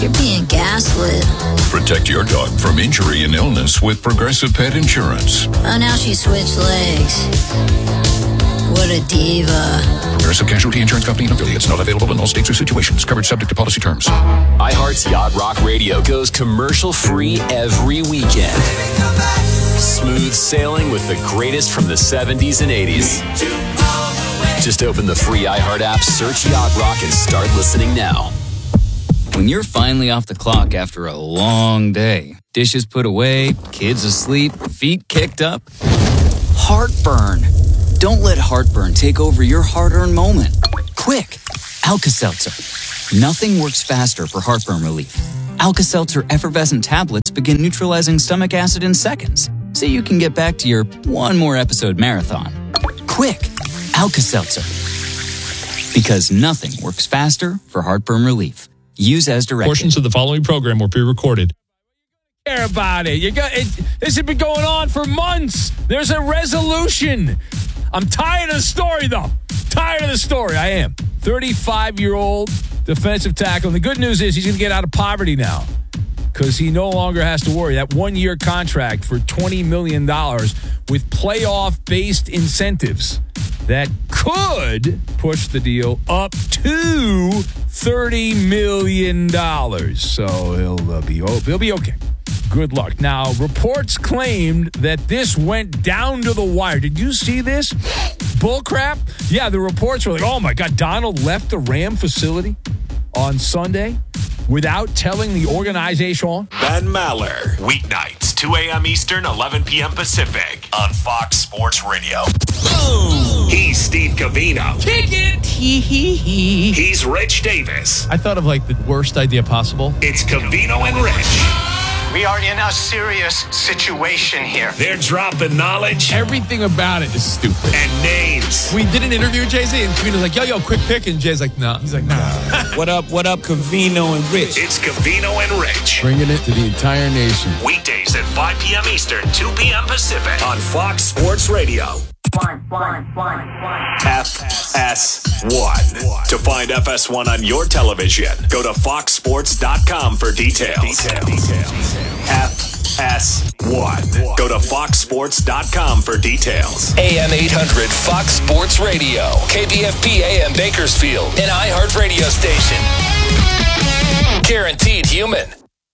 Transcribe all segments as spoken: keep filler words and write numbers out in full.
You're being gaslit. Protect your dog from injury and illness with Progressive Pet Insurance. Oh, now she switched legs. What a diva. Progressive Casualty Insurance Company and affiliates. Not available in all states or situations. Covered subject to policy terms. iHeart's Yacht Rock Radio goes commercial-free every weekend. Smooth sailing with the greatest from the seventies and eighties. Just open the free iHeart app, search Yacht Rock, and start listening now. When you're finally off the clock after a long day, dishes put away, kids asleep, feet kicked up, heartburn. Don't let heartburn take over your hard-earned moment. Quick, Alka-Seltzer. Nothing works faster for heartburn relief. Alka-Seltzer effervescent tablets begin neutralizing stomach acid in seconds, so you can get back to your one more episode marathon. Quick, Alka-Seltzer. Because nothing works faster for heartburn relief. Use as directed. Portions of the following program were pre-recorded. Care about it. You got it. This has been going on for months. There's a resolution. I'm tired of the story, though. Tired of the story. I am. thirty-five-year-old defensive tackle. And the good news is he's going to get out of poverty now because he no longer has to worry. That one-year contract for twenty million dollars with playoff-based incentives that could push the deal up to thirty million dollars. So he'll uh, be he'll be okay. Good luck. Now, reports claimed that this went down to the wire. Did you see this? Bullcrap? Yeah, the reports were like, oh, my God, Donald left the Ram facility on Sunday without telling the organization. Ben Maller, weeknights, two a.m. Eastern, eleven p.m. Pacific, on Fox Sports Radio. Boom! He's Steve Covino. Kick it! Hee-hee-hee. He's Rich Davis. I thought of, like, the worst idea possible. It's Covino and Rich. We are in a serious situation here. They're dropping knowledge. Everything about it is stupid. And names. We did an interview with Jay-Z, and Covino's like, yo, yo, quick pick. And Jay's like, nah. He's like, nah. What up, what up, Covino and Rich? It's Covino and Rich. Bringing it to the entire nation. Weekdays at five p.m. Eastern, two p.m. Pacific, on Fox Sports Radio. Fine, fine, fine, fine. F S one. To find F S one on your television, go to fox sports dot com for details. Details. Details. F S one. Go to fox sports dot com for details. A M eight hundred Fox Sports Radio. K B F P A M Bakersfield. An iHeart radio station. Guaranteed human.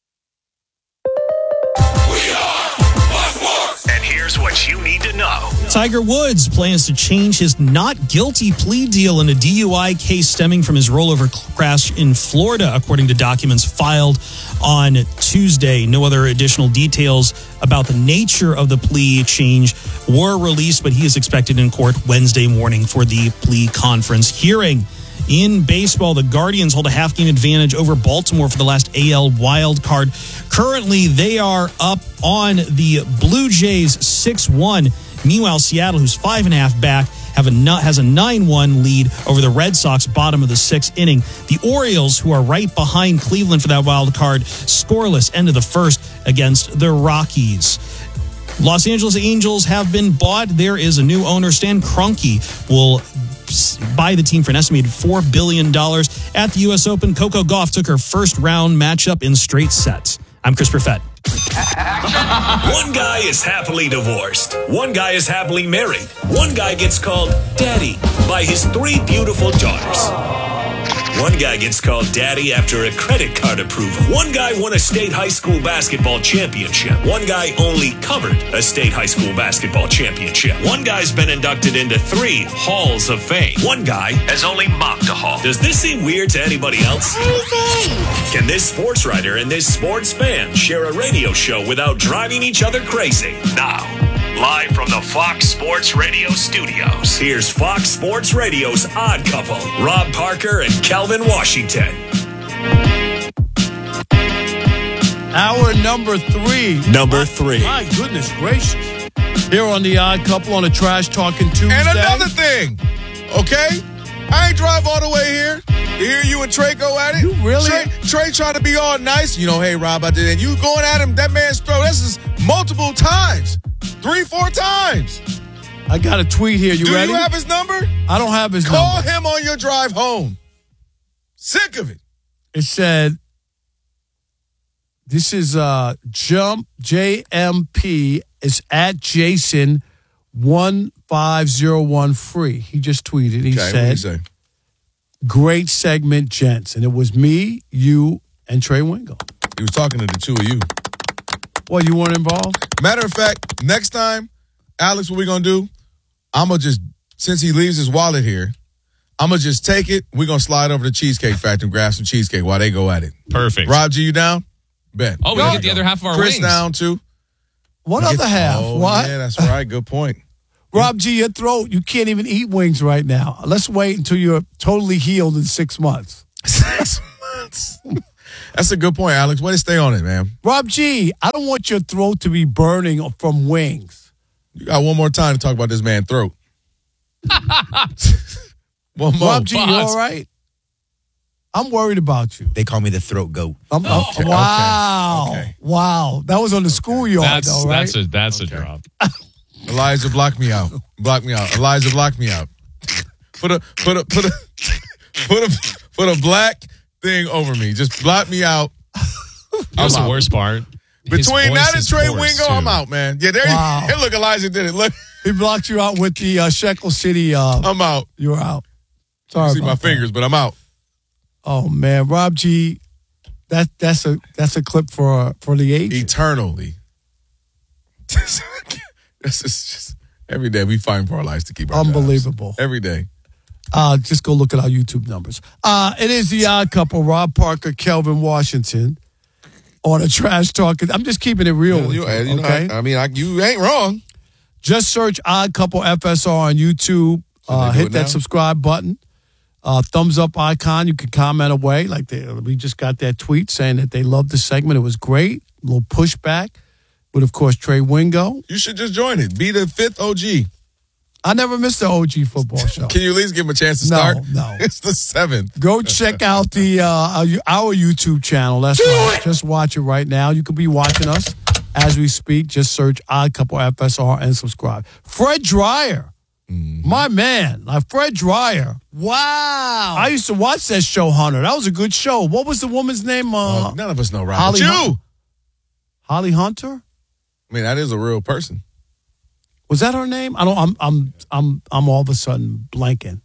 We are Fox. And here's what you need to know. Tiger Woods plans to change his not guilty plea deal in a D U I case stemming from his rollover crash in Florida, according to documents filed on Tuesday. No other additional details about the nature of the plea change were released, but he is expected in court Wednesday morning for the plea conference hearing. In baseball, the Guardians hold a half-game advantage over Baltimore for the last A L wild card. Currently, they are up on the Blue Jays six one. Meanwhile, Seattle, who's five and a half back, have a has a nine one lead over the Red Sox, bottom of the sixth inning. The Orioles, who are right behind Cleveland for that wild card, scoreless end of the first against the Rockies. Los Angeles Angels have been bought. There is a new owner. Stan Kroenke will buy the team for an estimated four billion dollars. At the U S Open, Coco Gauff took her first round matchup in straight sets. I'm Chris Perfett. One guy is happily divorced. One guy is happily married. One guy gets called daddy by his three beautiful daughters. One guy gets called daddy after a credit card approval. One guy won a state high school basketball championship. One guy only covered a state high school basketball championship. One guy's been inducted into three halls of fame. One guy has only mopped a hall. Does this seem weird to anybody else? Crazy. Can this sports writer and this sports fan share a radio show without driving each other crazy? Now, live from the Fox Sports Radio studios, here's Fox Sports Radio's Odd Couple, Rob Parker and Kelvin Washington. Hour number three. Number three. My goodness gracious. Here on the Odd Couple on a Trash Talking Tuesday. And another thing, okay? I ain't drive all the way here to hear you and Trey go at it. You really? Trey, Trey trying to be all nice. You know, hey, Rob, I did it. You going at him, that man's throat. This is multiple times. Three, four times. I got a tweet here. You Do ready? Do you have his number? I don't have his Call number. Call him on your drive home. Sick of it. It said, This is uh, Jump J M P is at Jason one five zero one free. He just tweeted. He Okay, what did he said, say? "Great segment, gents," and it was me, you, and Trey Wingo. He was talking to the two of you. Well, you weren't involved? Matter of fact, next time, Alex, what we gonna do? I'm gonna just, since he leaves his wallet here, I'm gonna just take it. We're gonna slide over to Cheesecake Factory and grab some cheesecake while they go at it. Perfect. Rob G, you down? Bet. Oh, we Go. get the other half of our Chris wings. down too. What We other get- half? Oh, what? yeah, that's right. Good point. Rob G, your throat, you can't even eat wings right now. Let's wait until you're totally healed in six months. Six months. That's a good point, Alex. Way to stay on it, man. Rob G, I don't want your throat to be burning from wings. You got one more time to talk about this man's throat. One more. Rob G, you all right? I'm worried about you. They call me the throat goat. I'm, I'm- Okay, wow. okay, okay. Wow. That was on the schoolyard, That's though, right? that's a that's a drop. Eliza, block me out. Block me out. Eliza, block me out. Put a put a put a put a put a black thing over me. Just block me out. That's the out. worst part. His Between voice that and is Trey hoarse, Wingo, too. I'm out, man. Yeah, there Wow. you hey, look, Eliza did it. Look, He blocked you out with the uh, Shekel City. Uh, I'm out. you were out. You Sorry see about my that. fingers, but I'm out. Oh, man. Rob G, that, that's a that's a clip for for the age. Eternally. This is just every day we fight for our lives to keep our jobs. Unbelievable. Every day. Uh, just go look at our YouTube numbers. Uh, it is the Odd Couple, Rob Parker, Kelvin Washington, on a Trash Talk. I'm just keeping it real with you, You- you know, okay? I, I mean, I, you ain't wrong. Just search Odd Couple F S R on YouTube. Uh, they do hit it that now? subscribe button. Uh, thumbs up icon. You can comment away. Like they, we just got that tweet saying that they loved the segment. It was great. A little pushback. But, of course, Trey Wingo. You should just join it. Be the fifth O G. I never missed the O G football show. Can you at least give him a chance to No, start? no. It's the seventh. Go check out the uh, our YouTube channel. That's right. Just watch it right now. You could be watching us as we speak. Just search Odd Couple F S R and subscribe. Fred Dreyer, Mm-hmm. my man, like Fred Dreyer. Wow. I used to watch that show, Hunter. That was a good show. What was the woman's name? Uh, Oh, none of us know, Rob. Holly But you. Hun- Holly Hunter. I mean, that is a real person. Was that her name? I don't. I'm. I'm. I'm. I'm all of a sudden blanking.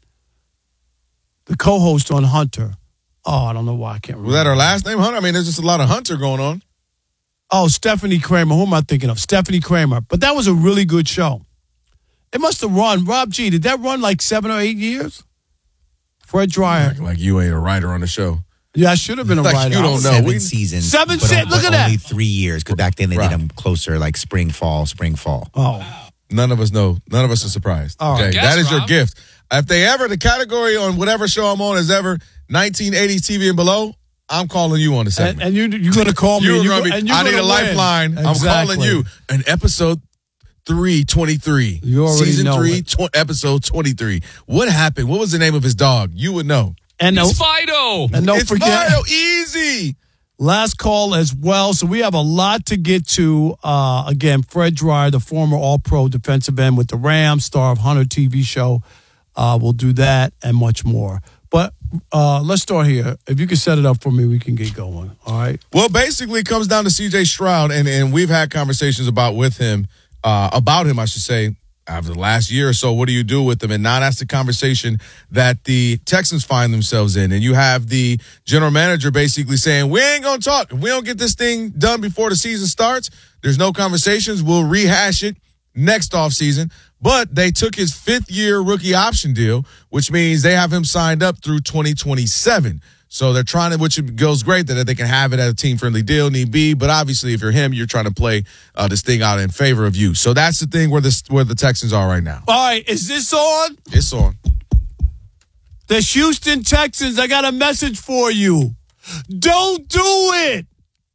The co-host on Hunter. Oh, I don't know why I can't remember. Was that her last name, Hunter? I mean, there's just a lot of Hunter going on. Oh, Stephanie Kramer. Who am I thinking of? Stephanie Kramer. But that was a really good show. It must have run. Rob G, did that run like seven or eight years? Fred Dreyer. Like, like you ain't a writer on the show. Yeah, I should have been a Like writer. you don't know. Seven We- seasons. Seven but se- on- look but at that. Only three years, because back then they Right. did them closer, like spring, fall, spring, fall. Oh, None of us know. None of us are surprised. All right. Okay, Guess, that is your Rob. gift. If they ever, the category on whatever show I'm on is ever nineteen eighties T V and below, I'm calling you on the segment. and, and you you're gonna call me. You're and gonna go- be, and you're I need gonna a win. lifeline. I'm Exactly. calling you. An episode three twenty-three. You already Season know three, it. tw- episode twenty-three. What happened? What was the name of his dog? You would know. And no, It's Fido. and don't it's forget. Mario. Easy. Last call as well. So we have a lot to get to. Uh, again, Fred Dreyer, the former All-Pro defensive end with the Rams, star of Hunter T V show. Uh, we'll do that and much more. But uh, let's start here. If you can set it up for me, we can get going. All right. Well, basically, it comes down to C J Stroud, and, and we've had conversations about with him, uh, about him, I should say, after the last year or so. What do you do with him? And now that's the conversation that the Texans find themselves in. And you have the general manager basically saying, we ain't going to talk. If we don't get this thing done before the season starts, there's no conversations. We'll rehash it next offseason. But they took his fifth-year rookie option deal, which means they have him signed up through twenty twenty-seven. So they're trying to, which goes great that they can have it at a team-friendly deal, need be. But obviously, if you're him, you're trying to play uh, this thing out in favor of you. So that's the thing where the where the Texans are right now. All right. Is this on? It's on. The Houston Texans, I got a message for you. Don't do it.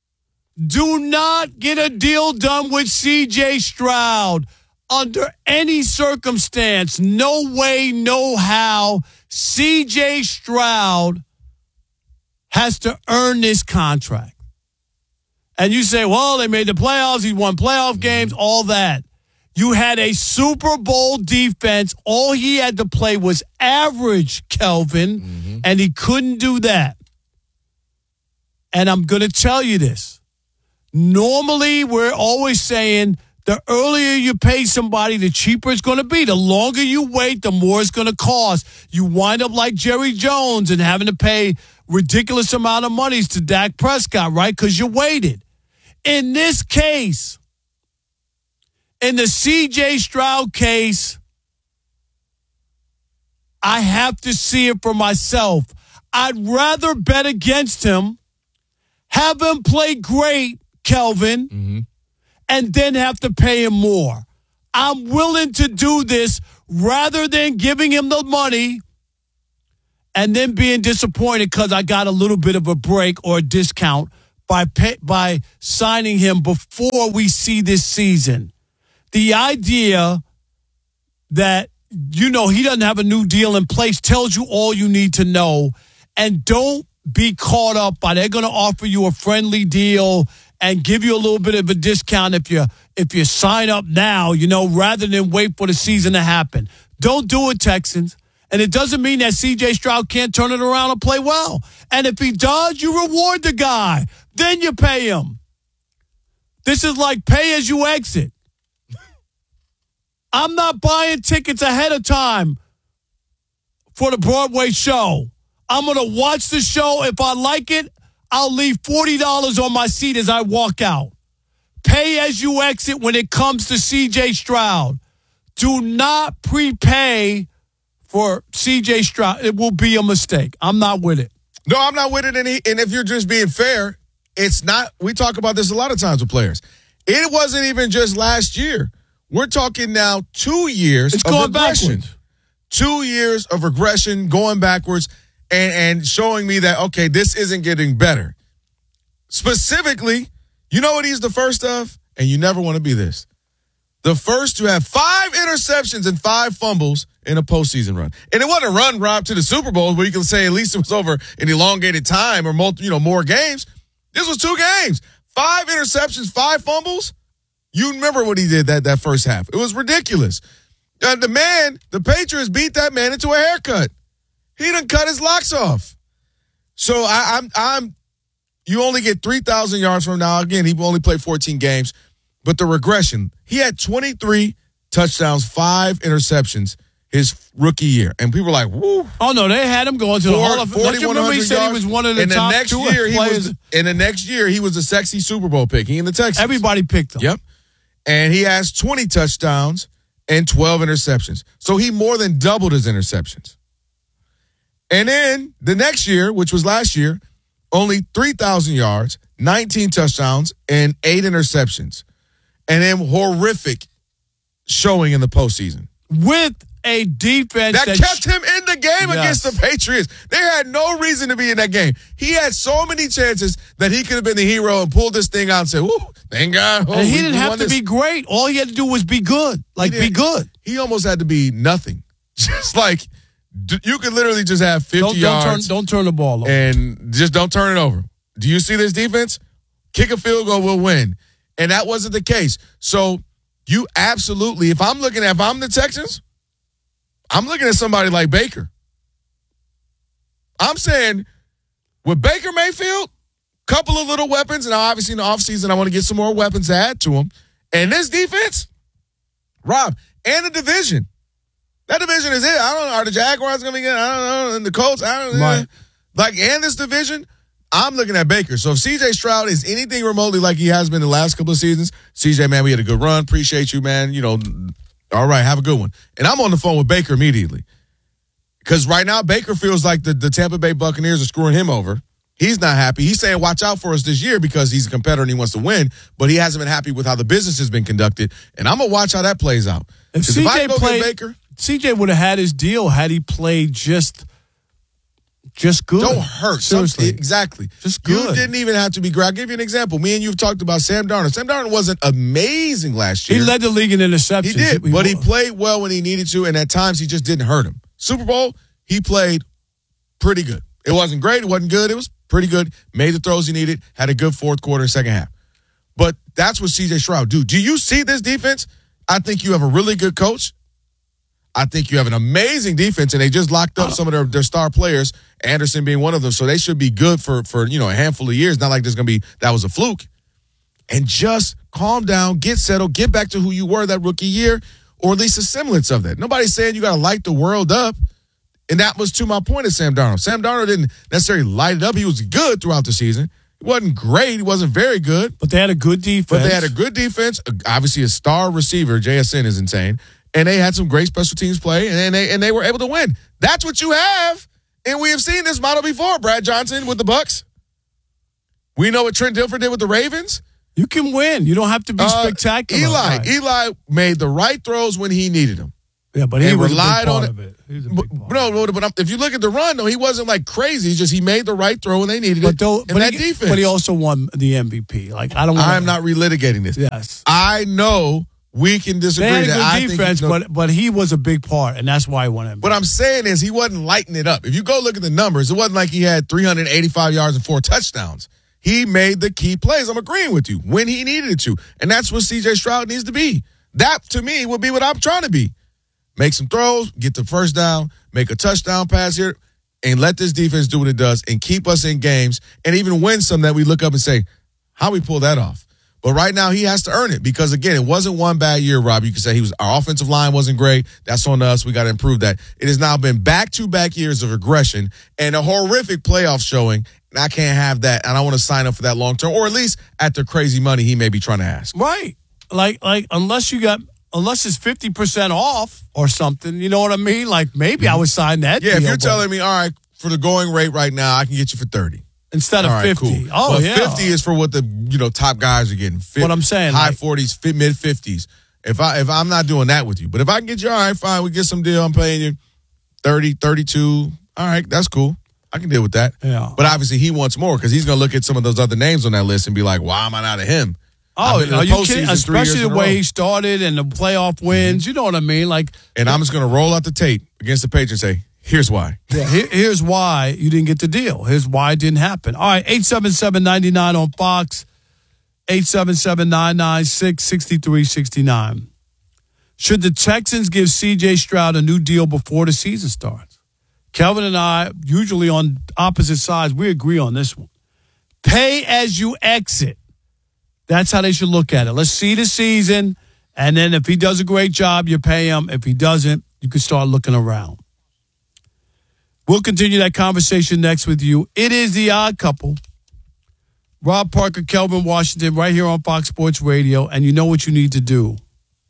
Do not get a deal done with C J Stroud under any circumstance. No way, no how. C J Stroud has to earn this contract. And you say, well, they made the playoffs. He won playoff games, all that. You had a Super Bowl defense. All he had to play was average, Kelvin, mm-hmm. and he couldn't do that. And I'm going to tell you this. Normally, we're always saying the earlier you pay somebody, the cheaper it's going to be. The longer you wait, the more it's going to cost. You wind up like Jerry Jones and having to pay ridiculous amount of monies to Dak Prescott, right? Because you waited. In this case, in the C J Stroud case, I have to see it for myself. I'd rather bet against him, have him play great, Kelvin, mm-hmm. and then have to pay him more. I'm willing to do this rather than giving him the money and then being disappointed because I got a little bit of a break or a discount by pay, by signing him before we see this season. The idea that, you know, he doesn't have a new deal in place tells you all you need to know. And don't be caught up by they're going to offer you a friendly deal and give you a little bit of a discount if you if you sign up now, you know, rather than wait for the season to happen. Don't do it, Texans. And it doesn't mean that C J Stroud can't turn it around and play well. And if he does, you reward the guy. Then you pay him. This is like pay as you exit. I'm not buying tickets ahead of time for the Broadway show. I'm going to watch the show. If I like it, I'll leave forty dollars on my seat as I walk out. Pay as you exit when it comes to C J Stroud. Do not prepay for C J Stroud. It will be a mistake. I'm not with it. No, I'm not with it. And, he, and if you're just being fair, it's not. We talk about this a lot of times with players. It wasn't even just last year. We're talking now two years it's of going regression. Backwards. Two years of regression, going backwards, and, and showing me that, okay, this isn't getting better. Specifically, you know what he's the first of? And you never want to be this. The first to have five interceptions and five fumbles in a postseason run. And it wasn't a run, Rob, to the Super Bowl where you can say at least it was over an elongated time or multi, you know, more games. This was two games. Five interceptions, five fumbles. You remember what he did that, that first half. It was ridiculous. Uh, the man, the Patriots beat that man into a haircut. He done cut his locks off. So I, I'm, I'm, you only get three thousand yards from now. Again, he only played fourteen games. But the regression, he had twenty-three touchdowns, five interceptions his rookie year. And people were like, woo. Oh, no, they had him going to the Hall of Fame. Don't you remember he said he was one of the in top the next two year, he players? was, in the next year, he was a sexy Super Bowl pick. He in the Texans. Everybody picked him. Yep. And he has twenty touchdowns and twelve interceptions. So he more than doubled his interceptions. And then the next year, which was last year, only three thousand yards, nineteen touchdowns, and eight interceptions. And then horrific showing in the postseason. With a defense that, that kept sh- him in the game yes. against the Patriots. They had no reason to be in that game. He had so many chances that he could have been the hero and pulled this thing out and said, woo, thank God. Oh, and he we, didn't we have won to this. be great. All he had to do was be good. Like, be good. He almost had to be nothing. Just like, d- you could literally just have fifty don't, don't yards. Turn, don't turn the ball over. And just don't turn it over. Do you see this defense? Kick a field goal, we'll win. And that wasn't the case. So you absolutely, if I'm looking at, if I'm the Texans, I'm looking at somebody like Baker. I'm saying with Baker Mayfield, couple of little weapons, and obviously in the offseason I want to get some more weapons to add to him. And this defense, Rob, and the division. That division is it. I don't know. Are the Jaguars going to get, I don't know, and the Colts, I don't know. Right. Like, and this division, I'm looking at Baker. So if C J Stroud is anything remotely like he has been the last couple of seasons, C J, man, we had a good run. Appreciate you, man. You know, all right, have a good one. And I'm on the phone with Baker immediately. Because right now, Baker feels like the, the Tampa Bay Buccaneers are screwing him over. He's not happy. He's saying, watch out for us this year because he's a competitor and he wants to win. But he hasn't been happy with how the business has been conducted. And I'm going to watch how that plays out. If C J C J go played, Baker, C J would have had his deal had he played just just good. Don't hurt. Seriously. Some, exactly. Just good. You didn't even have to be great. I'll give you an example. Me and you have talked about Sam Darnold. Sam Darnold wasn't amazing last year. He led the league in interceptions. He did, he, but he played well when he needed to, and at times he just didn't hurt him. Super Bowl, he played pretty good. It wasn't great. It wasn't good. It was pretty good. Made the throws he needed. Had a good fourth quarter, second half. But that's what C J Stroud do. Do you see this defense? I think you have a really good coach. I think you have an amazing defense, and they just locked up some of their, their star players, Anderson being one of them, so they should be good for, for you know a handful of years. Not like there's going to be, that was a fluke. and just calm down, get settled, get back to who you were that rookie year, or at least a semblance of that. Nobody's saying you got to light the world up. And that was to my point of Sam Darnold. Sam Darnold didn't necessarily light it up. He was good throughout the season. He wasn't great. He wasn't very good. But they had a good defense. But they had a good defense. Obviously, a star receiver, J S N, is insane. And they had some great special teams play, and they and they were able to win. That's what you have. And we have seen this model before. Brad Johnson with the Bucks. We know what Trent Dilfer did with the Ravens. You can win. You don't have to be Uh, spectacular. Eli, Right. Eli made the right throws when he needed them. Yeah, but he and was relied a big on part it. of it. He was a But, big part. no, no, but if you look at the run, though, he wasn't like crazy. He's just he made the right throw when they needed But it. though, and but that he, defense. But he also won the M V P. Like I don't. Wanna, I'm not relitigating this. Yes, I know we can disagree. they had a that good I defense, think, but but he was a big part, and that's why he won M V P. what I'm saying is he wasn't lighting it up. If you go look at the numbers, it wasn't like he had three hundred eighty-five yards and four touchdowns. He made the key plays. I'm agreeing with you when he needed it to, and that's what C J Stroud needs to be. That to me would be what I'm trying to be. Make some throws, get the first down, make a touchdown pass here, and let this defense do what it does and keep us in games and even win some that we look up and say, how we pull that off? But right now he has to earn it because, again, it wasn't one bad year, Rob. You could say he was our offensive line wasn't great. That's on us. We got to improve that. It has now been back-to-back years of regression and a horrific playoff showing, and I can't have that. And I want to sign up for that long-term, or at least at the crazy money he may be trying to ask. Right. Like, like unless you got, unless it's fifty percent off or something, you know what I mean? Like, maybe I would sign that Yeah, if deal, you're but telling me, all right, for the going rate right now, I can get you for thirty. instead of All right, fifty. cool. Oh, Well, yeah. fifty is for what the you know top guys are getting. Fi- What I'm saying, high like- forties, mid fifties. If I if I'm not doing that with you, but if I can get you, all right, fine, we get some deal. I'm paying you thirty, thirty-two. All right, that's cool. I can deal with that. Yeah. But obviously he wants more because he's going to look at some of those other names on that list and be like, why am I not of him? Oh, I've been in are the you postseason kidding? three Especially years in the a way row. he started and the playoff wins. You know what I mean? Like, And I'm just going to roll out the tape against the Patriots and say, here's why. yeah, here- here's why you didn't get the deal. Here's why it didn't happen. All right, eight seven seven, nine nine on Fox, eight seven seven, nine nine six, six three six nine. Should the Texans give C J Stroud a new deal before the season starts? Kelvin and I, usually on opposite sides, we agree on this one. Pay as you exit. That's how they should look at it. Let's see the season, and then if he does a great job, you pay him. If he doesn't, you can start looking around. We'll continue that conversation next with you. It is The Odd Couple. Rob Parker, Kelvin Washington, right here on Fox Sports Radio, and you know what you need to do.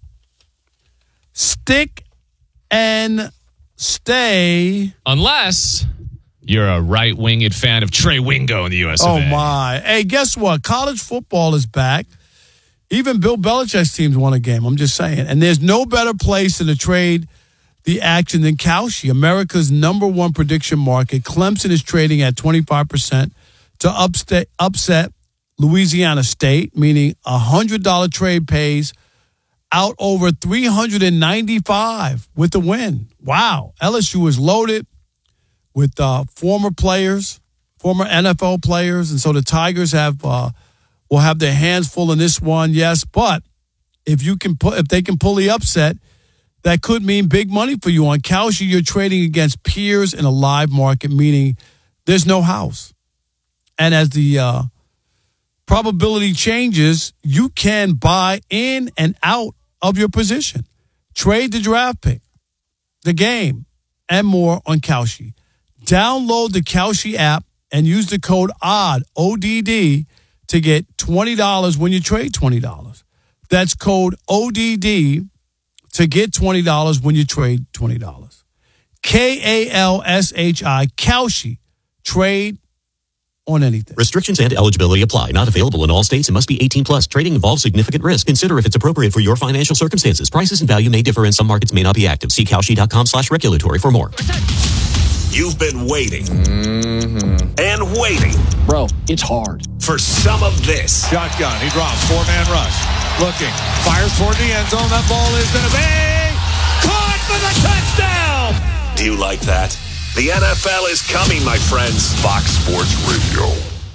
Stick and stay. Unless you're a right-winged fan of Trey Wingo in the U S of Oh, A. my. Hey, guess what? College football is back. Even Bill Belichick's teams won a game. I'm just saying. And there's no better place than to trade the action than Kalshi, America's number one prediction market. Clemson is trading at twenty-five percent to upstate, upset Louisiana State, meaning a one hundred dollars trade pays out over three hundred ninety-five with the win. Wow. L S U is loaded with uh, former players, former N F L players, and so the Tigers have uh, will have their hands full in this one. Yes, but if you can put, if they can pull the upset, that could mean big money for you. On Kalshi, you're trading against peers in a live market, meaning there's no house. And as the uh, probability changes, you can buy in and out of your position. Trade the draft pick, the game, and more on Kalshi. Download the Kalshi app and use the code ODD, O D D, to get twenty dollars when you trade twenty dollars. That's code O D D to get twenty dollars when you trade twenty dollars. K A L S H I, Kalshi. Trade on anything. Restrictions and eligibility apply. Not available in all states and must be eighteen plus. Trading involves significant risk. Consider if it's appropriate for your financial circumstances. Prices and value may differ and some markets may not be active. See Kalshi.com slash regulatory for more. You've been waiting mm-hmm. and waiting. Bro, it's hard. For some of this. Shotgun. He drops. Four-man rush. Looking. Fires toward the end zone. That ball is going to be caught for the touchdown. Do you like that? The N F L is coming, my friends. Fox Sports Radio.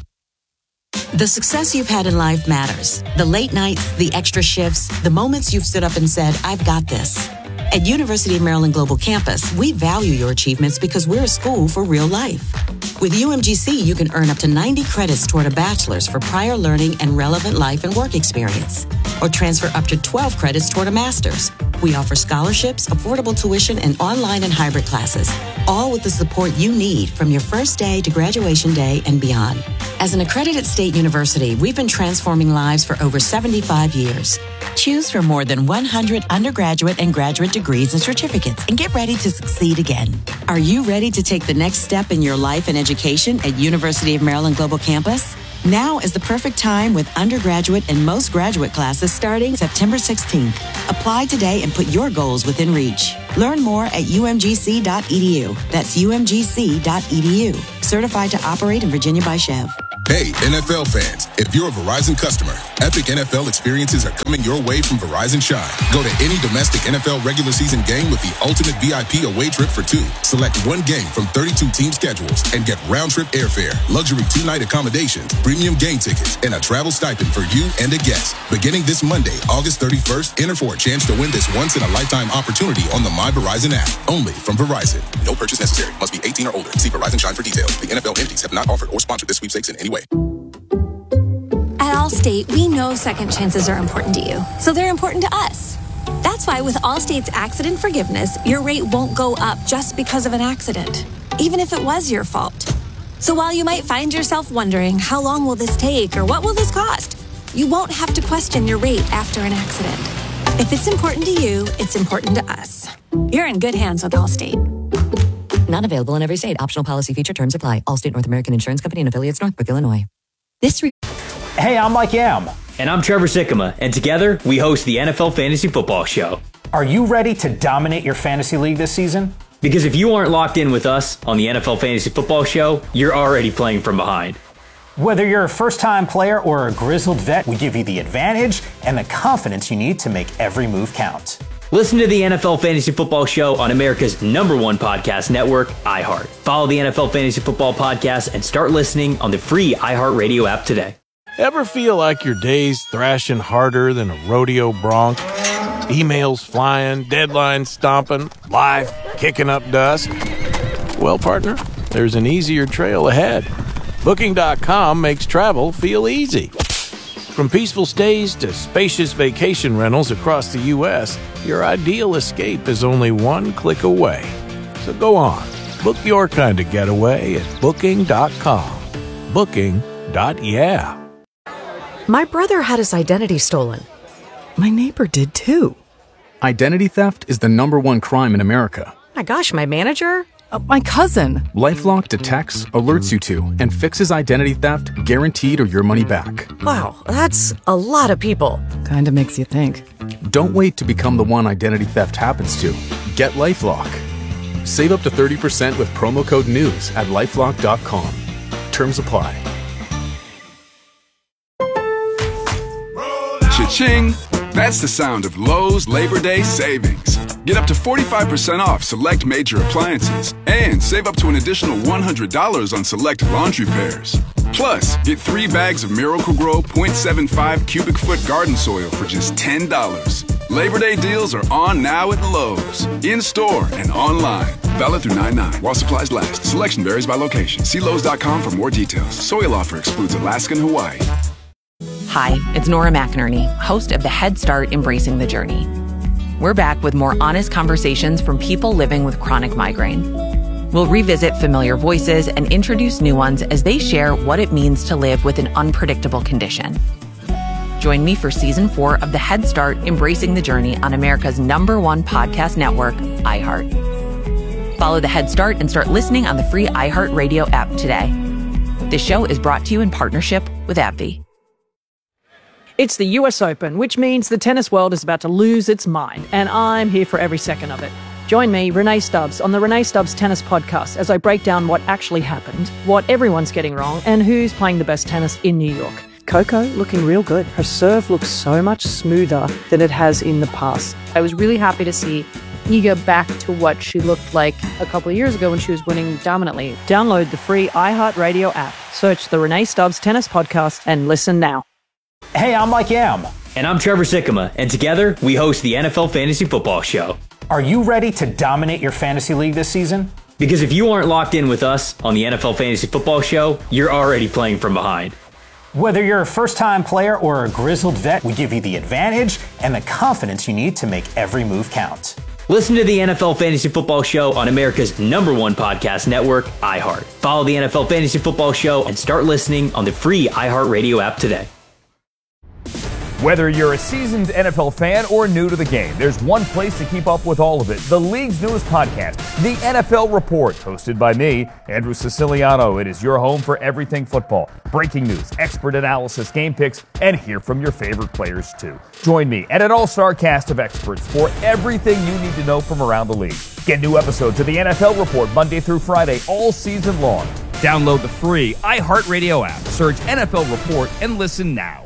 The success you've had in life matters. The late nights, the extra shifts, the moments you've stood up and said, I've got this. At University of Maryland Global Campus, we value your achievements because we're a school for real life. With U M G C, you can earn up to ninety credits toward a bachelor's for prior learning and relevant life and work experience, or transfer up to twelve credits toward a master's. We offer scholarships, affordable tuition, and online and hybrid classes, all with the support you need from your first day to graduation day and beyond. As an accredited state university, we've been transforming lives for over seventy-five years. Choose from more than one hundred undergraduate and graduate degrees and certificates and get ready to succeed again. Are you ready to take the next step in your life and education at University of Maryland Global Campus? Now is the perfect time with undergraduate and most graduate classes starting September sixteenth. Apply today and put your goals within reach. Learn more at U M G C dot E D U. That's U M G C dot E D U. Certified to operate in Virginia by Chev. Hey, N F L fans, if you're a Verizon customer, epic N F L experiences are coming your way from Verizon Shine. Go to any domestic N F L regular season game with the ultimate V I P away trip for two. Select one game from thirty-two team schedules and get round-trip airfare, luxury two-night accommodations, premium game tickets, and a travel stipend for you and a guest. Beginning this Monday, August thirty-first, enter for a chance to win this once-in-a-lifetime opportunity on the My Verizon app. Only from Verizon. No purchase necessary. Must be eighteen or older. See Verizon Shine for details. The N F L entities have not offered or sponsored this sweepstakes in any way. At Allstate, we know second chances are important to you, so they're important to us. That's why with Allstate's accident forgiveness, your rate won't go up just because of an accident, even if it was your fault. So while you might find yourself wondering, how long will this take or what will this cost? You won't have to question your rate after an accident. If it's important to you, it's important to us. You're in good hands with Allstate. Not available in every state. Optional policy feature terms apply. Allstate North American Insurance Company and affiliates, Northbrook, Illinois. This re- Hey, I'm Mike Yam. And I'm Trevor Sikkema. And together, we host the N F L Fantasy Football Show. Are you ready to dominate your fantasy league this season? Because if you aren't locked in with us on the N F L Fantasy Football Show, you're already playing from behind. Whether you're a first-time player or a grizzled vet, we give you the advantage and the confidence you need to make every move count. Listen to the N F L Fantasy Football Show on America's number one podcast network, iHeart. Follow the N F L Fantasy Football Podcast and start listening on the free iHeartRadio app today. Ever feel like your day's thrashing harder than a rodeo bronc? Emails flying, deadlines stomping, life kicking up dust? Well, partner, there's an easier trail ahead. Booking dot com makes travel feel easy. From peaceful stays to spacious vacation rentals across the U S, your ideal escape is only one click away. So go on, book your kind of getaway at Booking dot com. Booking. Yeah. My brother had his identity stolen. My neighbor did too. Identity theft is the number one crime in America. My gosh, my manager? Uh, my cousin. LifeLock detects, alerts you to, and fixes identity theft guaranteed or your money back. Wow, that's a lot of people. Kinda makes you think. Don't wait to become the one identity theft happens to. Get LifeLock. Save up to thirty percent with promo code NEWS at lifelock dot com. Terms apply. Cha-ching! That's the sound of Lowe's Labor Day savings. Get up to forty-five percent off select major appliances and save up to an additional one hundred dollars on select laundry pairs. Plus, get three bags of Miracle-Gro point seven five cubic foot garden soil for just ten dollars. Labor Day deals are on now at Lowe's, in-store and online. Valid through nine nine while supplies last. Selection varies by location. See Lowe's dot com for more details. Soil offer excludes Alaska and Hawaii. Hi, it's Nora McInerney, host of the Head Start Embracing the Journey. We're back with more honest conversations from people living with chronic migraine. We'll revisit familiar voices and introduce new ones as they share what it means to live with an unpredictable condition. Join me for season four of the Head Start Embracing the Journey on America's number one podcast network, iHeart. Follow the Head Start and start listening on the free iHeartRadio app today. This show is brought to you in partnership with AbbVie. It's the U S Open, which means the tennis world is about to lose its mind, and I'm here for every second of it. Join me, Renee Stubbs, on the Renee Stubbs Tennis Podcast as I break down what actually happened, what everyone's getting wrong, and who's playing the best tennis in New York. Coco looking real good. Her serve looks so much smoother than it has in the past. I was really happy to see Iga back to what she looked like a couple of years ago when she was winning dominantly. Download the free iHeartRadio app, search the Renee Stubbs Tennis Podcast, and listen now. Hey, I'm Mike Yam. And I'm Trevor Sikkema. And together, we host the N F L Fantasy Football Show. Are you ready to dominate your fantasy league this season? Because if you aren't locked in with us on the N F L Fantasy Football Show, you're already playing from behind. Whether you're a first-time player or a grizzled vet, we give you the advantage and the confidence you need to make every move count. Listen to the N F L Fantasy Football Show on America's number one podcast network, iHeart. Follow the N F L Fantasy Football Show and start listening on the free iHeartRadio app today. Whether you're a seasoned N F L fan or new to the game, there's one place to keep up with all of it. The league's newest podcast, The N F L Report, hosted by me, Andrew Siciliano. It is your home for everything football. Breaking news, expert analysis, game picks, and hear from your favorite players too. Join me and an all-star cast of experts for everything you need to know from around the league. Get new episodes of The N F L Report Monday through Friday all season long. Download the free iHeartRadio app, search N F L Report, and listen now.